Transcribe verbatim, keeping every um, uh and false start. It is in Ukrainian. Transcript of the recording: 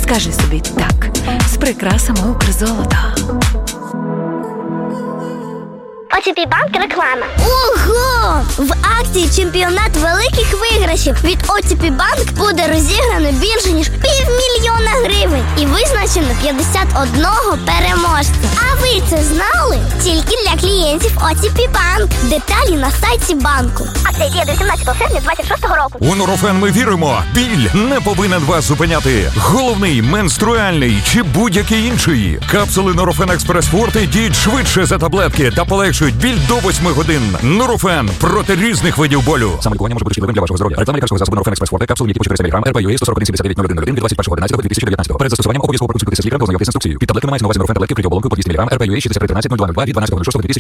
Скажи собі так з прикрасами Укрзолота. о ті пі Банк реклама. Ого! В акції «Чемпіонат великих виграшів» від о ті пі Банк буде розіграно більше, ніж півмільйона гривень. І визначено п'ятдесят одного переможця. А ви це знали? Тільки для клієнтів о ті пі Банк. Деталі на сайті банку. Акція діє до вісімнадцятого серпня двадцять шостого року. У Нурофен ми віримо. Біль не повинен вас зупиняти. Головний, менструальний чи будь-який інший. Капсули Нурофен Експрес Форте діють швидше за таблетки та полегшують біль до восьми годин. Нурофен проти різних видів болю. Саме лікування може бути шкідливим для вашого здоров'я. Реклама лікарського засобу Нурофен Експрес Форте, капсули м'які по чотириста міліграм, ер пе ю ей сто сорок один сімдесят дев'ять нуль один нуль один від двадцять першого одинадцятого дві тисячі дев'ятнадцятого. Перед застосуванням обов'язково проконсультуйтеся з лікарем та ознайомитися з інструкцією. Під таблетками мається на увазі Нурофен таблетки, прийом оболонкою по двісті міліграм, ер пе ю ей шістдесят три тринадцять нуль два нуль два від дванадцятого шостого дві тисячі